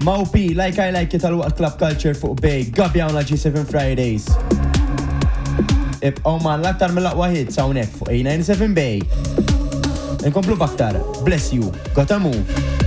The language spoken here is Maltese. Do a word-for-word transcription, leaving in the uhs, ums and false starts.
Mawpi, like I like it tal-waqt Club Culture fuq Bay, Gabja la G seven Fridays. Ibqgħu ma l-aktar mill-aqwa hits hawnhekk fuq A ninety-seven Bay. Inkomplu baktar. Bless you. Gotta move.